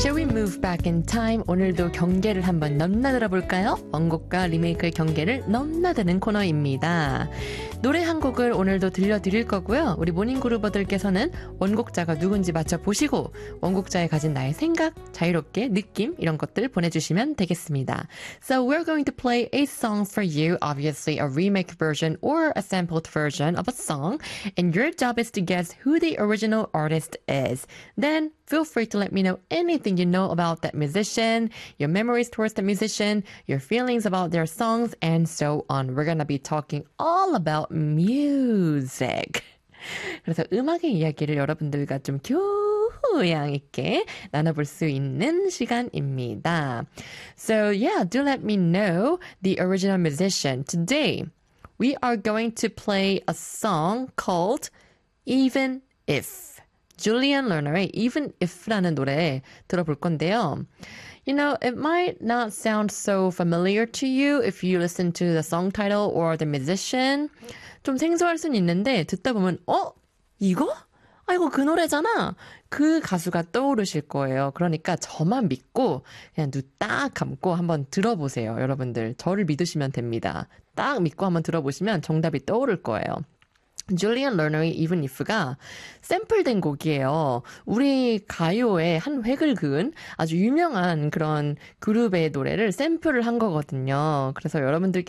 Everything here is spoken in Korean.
Shall we move back in time? 오늘도 경계를 한번 넘나들어 볼까요? 원곡과 리메이크의 경계를 넘나드는 코너입니다. 노래 한 곡을 오늘도 들려드릴 거고요. 우리 모닝그루버들께서는 원곡자가 누군지 맞춰보시고 원곡자에 가진 나의 생각, 자유롭게 느낌 이런 것들 보내주시면 되겠습니다. So we're going to play a song for you, obviously a remake version or a sampled version of a song, and your job is to guess who the original artist is. Then feel free to let me know anything you know about that musician, your memories towards the musician, your feelings about their songs, and so on. We're gonna be talking all about music. 그래서 음악의 이야기를 여러분들과 좀 교양 있게 나눠볼 수 있는 시간입니다. So yeah, do let me know the original musician. Today, we are going to play a song called Even If. Julian Lerner의 Even If라는 노래 들어볼 건데요. You know, it might not sound so familiar to you if you listen to the song title or the musician. 좀 생소할 수는 있는데 듣다 보면 이거? 이거 그 노래잖아. 그 가수가 떠오르실 거예요. 그러니까 저만 믿고 그냥 눈 딱 감고 한번 들어보세요. 여러분들 저를 믿으시면 됩니다. 딱 믿고 한번 들어보시면 정답이 떠오를 거예요. Julian Lerner의 Even If가 샘플된 곡이에요. 우리 가요의 한 획을 그은 아주 유명한 그런 그룹의 노래를 샘플을 한 거거든요. 그래서 여러분들께